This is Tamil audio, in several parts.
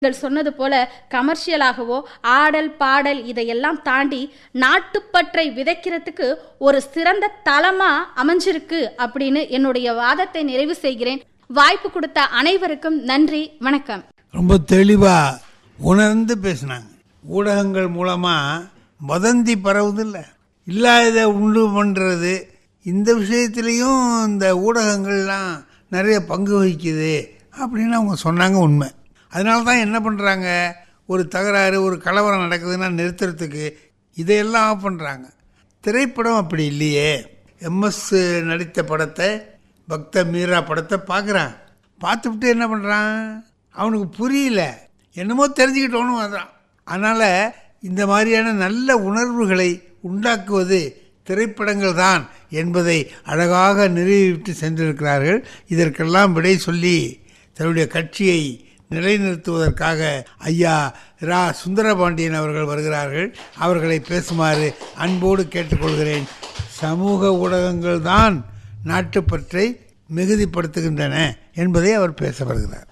நீங்கள் சொன்னது போல கமர்ஷியலாகவோ ஆடல் பாடல் இதையெல்லாம் தாண்டி நாட்டுப்பற்றை விதைக்கிறதுக்கு ஒரு சிறந்த தளமா அமைஞ்சிருக்கு அப்படின்னு என்னுடைய வாதத்தை நிறைவு செய்கிறேன். வாய்ப்பு கொடுத்த அனைவருக்கும் நன்றி, வணக்கம். ரொம்ப தெளிவா உணர்ந்து பேசினாங்க. ஊடகங்கள் மூலமா வதந்தி பரவுதில்ல, இல்லாத உண்டு பண்றது, இந்த விஷயத்திலையும் இந்த ஊடகங்கள்லாம் நிறைய பங்கு வகிக்குது அப்படின்னு அவங்க சொன்னாங்க. உண்மை. அதனால தான் என்ன பண்ணுறாங்க, ஒரு தகராறு ஒரு கலவரம் நடக்குதுன்னா நிறுத்துறதுக்கு இதையெல்லாம் ஆஃப் பண்ணுறாங்க. திரைப்படம் அப்படி இல்லையே. எம்எஸ் நடித்த படத்தை, பக்த மீரா படத்தை பார்க்குறான். பார்த்துவிட்டு என்ன பண்ணுறான், அவனுக்கு புரியல, என்னமோ தெரிஞ்சுக்கிட்டோன்னு வர்றான். அதனால் இந்த மாதிரியான நல்ல உணர்வுகளை உண்டாக்குவது திரைப்படங்கள் தான் என்பதை அழகாக நிறுவிவிட்டு சென்றிருக்கிறார்கள். இதற்கெல்லாம் விடை சொல்லி தன்னுடைய கட்சியை நிலைநிறுத்துவதற்காக ஐயா ரா சுந்தரபாண்டியன் அவர்கள் வருகிறார்கள். அவர்களை பேசுமாறு அன்போடு கேட்டுக்கொள்கிறேன். சமூக ஊடகங்கள் தான் நாட்டுப்பற்றை மிகுதிப்படுத்துகின்றன என்பதை அவர் பேச வருகிறார்.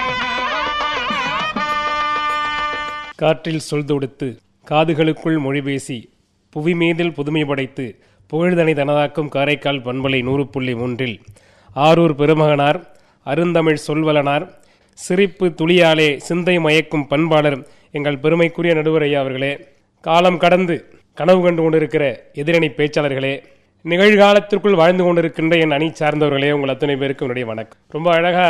காற்றில் சொல் தொடுத்து காதுகளுக்குள் மொழி பேசி புவி மீதில் புதுமை படைத்து புகழ்தனை தனதாக்கும் காரைக்கால் பண்பலை 100.3 ஆரூர் பெருமகனார் அருந்தமிழ் சொல்வலனார் சிரிப்பு துளியாலே சிந்தை மயக்கும் பண்பாளர் எங்கள் பெருமைக்குரிய நடுவர் ஐயா அவர்களே, காலம் கடந்து கனவு கண்டு கொண்டிருக்கிற எதிரணி பேச்சாளர்களே, நிகழ்காலத்திற்குள் வாழ்ந்து கொண்டிருக்கின்ற என் அணி சார்ந்தவர்களே, உங்கள் அத்தனை பேருக்கு என்னுடைய வணக்கம். ரொம்ப அழகா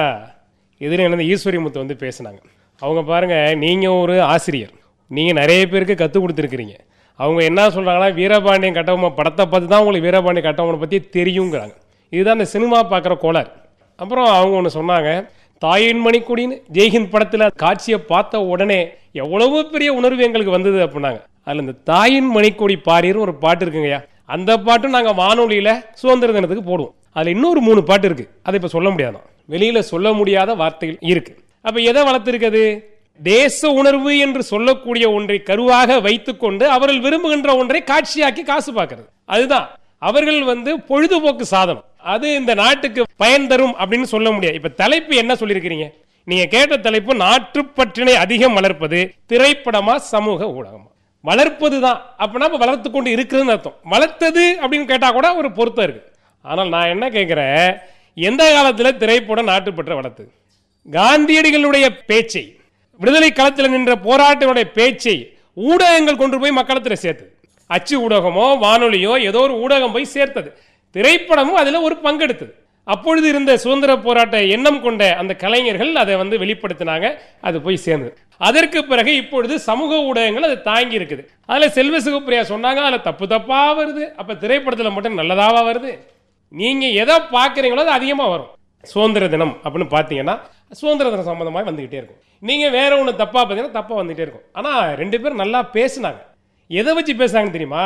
எதிரணி ஈஸ்வரி முத்து வந்து பேசினாங்க. அவங்க பாருங்க, நீங்க ஒரு ஆசிரியர், நீங்க நிறைய பேருக்கு கற்றுக் கொடுத்துருக்கிறீங்க. அவங்க என்ன சொல்றாங்கன்னா, வீரபாண்டியன் கட்டபொம்மன் படத்தை பார்த்து தான் உங்களுக்கு வீரபாண்டியன் கட்டபொம்மனை பற்றி தெரியுங்கிறாங்க. இதுதான் இந்த சினிமா பார்க்குற கோளாறு. அப்புறம் அவங்க ஒன்று சொன்னாங்க, தாயின் மணிக்கொடின்னு ஜெய்ஹிந்த் படத்தில் காட்சியை பார்த்த உடனே எவ்வளவு பெரிய உணர்வு எங்களுக்கு வந்தது அப்படின்னாங்க. அதில் இந்த தாயின் மணிக்கொடி பாரின்னு ஒரு பாட்டு இருக்குங்கய்யா. அந்த பாட்டும் நாங்கள் வானொலியில் சுதந்திர தினத்துக்கு போடுவோம். அதில் இன்னொரு 3 பாட்டு இருக்கு. அதை இப்போ சொல்ல முடியாது, வெளியில் சொல்ல முடியாத வார்த்தைகள் இருக்கு. அப்போ எதை வளர்த்துருக்குது, தேச உணர்வு என்று சொல்லக்கூடிய ஒன்றை கருவாக வைத்துக்கொண்டு அவர்கள் விரும்புகின்ற ஒன்றை காட்சியாக்கி காசு பார்க்கறது. அதுதான் அவர்கள் பொழுதுபோக்கு சாதனம். அது இந்த நாட்டுக்கு பயன் தரும் அப்படின்னு சொல்ல முடியாது. இப்ப தலைப்பு என்ன சொல்லியிருக்கிறீங்க, நீங்க கேட்ட தலைப்பு நாட்டுப்பற்றினை அதிகம் வளர்ப்பது திரைப்படமா சமூக ஊடகமா? வளர்ப்பதுதான். அப்படின்னா வளர்த்து கொண்டு இருக்குதுன்னு அர்த்தம். வளர்த்தது அப்படின்னு கேட்டா கூட ஒரு பொருத்தம் இருக்கு. ஆனால் நான் என்ன கேட்கிறேன், எந்த காலத்துல திரைப்படம் நாட்டுப்பற்ற வளர்த்து? காந்தியடிகளுடைய பேச்சை, விடுதலை களத்தில் நின்ற போராட்டங்களுடைய பேச்சை ஊடகங்கள் கொண்டு போய் மக்களத்தில் சேர்த்தது. அச்சு ஊடகமோ வானொலியோ ஏதோ ஒரு ஊடகம் போய் சேர்த்தது. திரைப்படமும் அதில் ஒரு பங்கெடுத்தது. அப்பொழுது இருந்த சுதந்திர போராட்ட எண்ணம் கொண்ட அந்த கலைஞர்கள் அதை வெளிப்படுத்தினாங்க, அது போய் சேர்ந்தது. அதற்கு பிறகு இப்பொழுது சமூக ஊடகங்கள் அதை தாங்கி இருக்குது. அதில் செல்வ சிவப்பிரியா சொன்னாங்க, அதில் தப்பு தப்பா வருது. அப்ப திரைப்படத்தில் மட்டும் நல்லதாவா வருது? நீங்க எதை பார்க்குறீங்களோ அது அதிகமாக வரும். சுதந்திர தினம் அப்படின்னு பார்த்தீங்கன்னா சுதந்திர தினம் சம்பந்தமாக வந்துகிட்டே இருக்கும். நீங்க வேற ஒன்று தப்பா பார்த்தீங்கன்னா தப்பா வந்துகிட்டே இருக்கும். ஆனால் 2 பேரும் நல்லா பேசினாங்க. எதை வச்சு பேசுனாங்க தெரியுமா?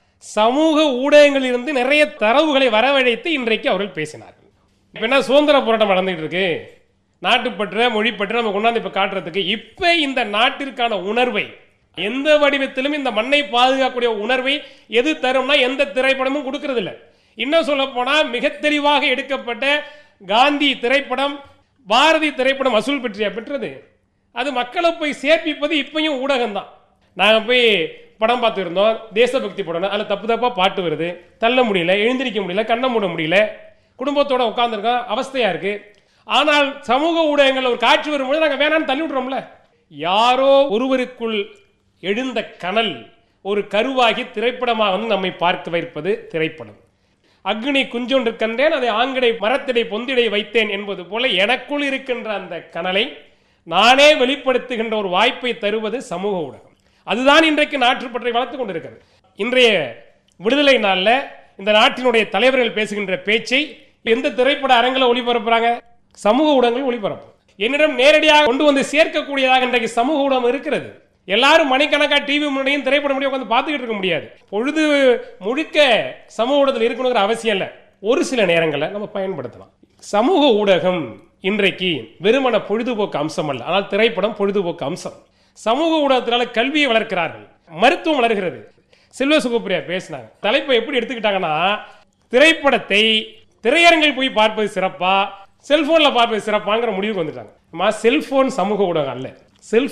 சமூக ஊடகங்களில் இருந்து நிறைய தரவுகளை வரவழைத்து இன்றைக்கு அவர்கள் பேசினார்கள். இப்ப என்ன சுதந்திர போராட்டம் நடந்துகிட்டு இருக்கு, நாட்டுப்பற்ற மொழிப்பற்ற நம்ம கொண்டாந்து இப்ப காட்டுறதுக்கு. இப்ப இந்த நாட்டிற்கான உணர்வை எந்த வடிவத்திலும் இந்த மண்ணை பாதுகாக்கக்கூடிய உணர்வை எது தரும்னா எந்த திரைப்படமும் கொடுக்கறது இல்லை. இன்னும் சொல்ல போனா மிக தெளிவாக எடுக்கப்பட்ட காந்தி திரைப்படம், பாரதி திரைப்படம் வசூல் பெற்றது. அது மக்களை போய் சேர்ப்பிப்பது இப்பயும் ஊடகம் தான். நாங்க போய் படம் பார்த்து இருந்தோம், தேசபக்தி படம், அதில் தப்பு தப்பா பாட்டு வருது, தள்ள முடியல, எழுந்திருக்க முடியல, கண்ண மூட முடியல, குடும்பத்தோட உட்கார்ந்துருக்கோம், அவஸ்தையா இருக்கு. ஆனால் சமூக ஊடகங்கள் ஒரு காட்சி வரும்போது நாங்கள் வேணான்னு தள்ளி விடுறோம்ல. யாரோ ஒருவருக்குள் எழுந்த கனல் ஒரு கருவாகி திரைப்படமாக நம்மை பார்க்க வைப்பது திரைப்படம். அக்னி குஞ்சொன்று கண்டேன், அதை ஆங்கடை மரத்திடை பொந்திடை வைத்தேன் என்பது போல எனக்குள் இருக்கின்ற அந்த கனலை நானே வெளிப்படுத்துகின்ற ஒரு வாய்ப்பை தருவது சமூக ஊடகம். அதுதான் இன்றைக்கு நாட்டுப்பற்றை வளர்த்து கொண்டிருக்கிறது. இன்றைய விடுதலை நாளில் இந்த நாட்டினுடைய தலைவர்கள் பேசுகின்ற பேச்சை எந்த திரைப்பட அரங்கில் ஒளிபரப்புறாங்க? சமூக ஊடகங்கள் ஒளிபரப்பு. என்னிடம் நேரடியாக கொண்டு வந்து சேர்க்கக்கூடியதாக இன்றைக்கு சமூக ஊடகம் இருக்கிறது. எல்லாரும் மணிக்கணக்கா டிவி முன்னாடியும் திரைப்படம் முடியும் உட்காந்து பார்த்துக்கிட்டு இருக்க முடியாது. பொழுது முழுக்க சமூக ஊடகத்தில் இருக்கணுங்கிற அவசியம் இல்லை. ஒரு சில நேரங்களில் நம்ம பயன்படுத்தலாம். சமூக ஊடகம் இன்றைக்கு வெறுமன பொழுதுபோக்கு அம்சம் அல்ல, ஆனால் திரைப்படம் பொழுதுபோக்கு அம்சம். சமூக ஊடகத்தினால கல்வியை வளர்க்கிறார்கள், மருத்துவம் வளர்கிறது. செல்வ சுகப்பிரியா பேசினாங்க. தலைப்பை எப்படி எடுத்துக்கிட்டாங்கன்னா, திரைப்படத்தை திரையரங்கில் போய் பார்ப்பது சிறப்பா செல்போன்ல பார்ப்பது சிறப்பாங்கிற முடிவுக்கு வந்துட்டாங்க. செல்போன் சமூக ஊடகம் அல்ல, செல்ஃப்